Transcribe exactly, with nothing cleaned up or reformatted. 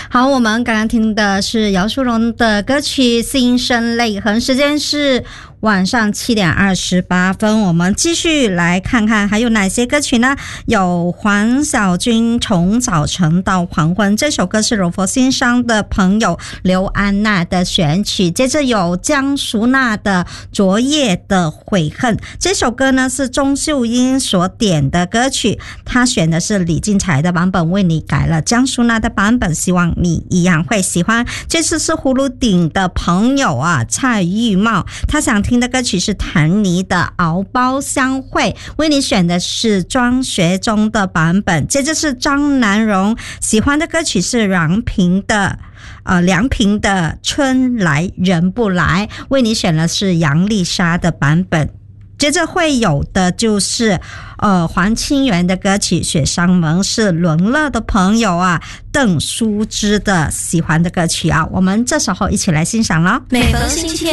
好，我们刚刚听的是姚淑蓉的歌曲《心生泪痕》，时间是晚上七点二十八分，我们继续来看看还有哪些歌曲呢？有黄小军《从早晨到黄昏》，这首歌是柔佛新商的朋友刘安娜的选曲。接着有江淑娜的《昨夜的悔恨》，这首歌呢是钟秀英所点的歌曲，她选的是李进才的版本，为你改了江淑娜的版本，希望你一样会喜欢。这次是葫芦顶的朋友啊，蔡玉茂，他想听的歌曲是谭妮的《敖包相会》，为你选的是庄学忠的版本。接着是张南荣，喜欢的歌曲是梁平的呃，梁平的《春来人不来》，为你选的是杨丽莎的版本。接着会有的就是呃黄清源的歌曲《雪上门》，是沦乐的朋友啊邓淑芝的喜欢的歌曲啊，我们这时候一起来欣赏了。 每逢星期天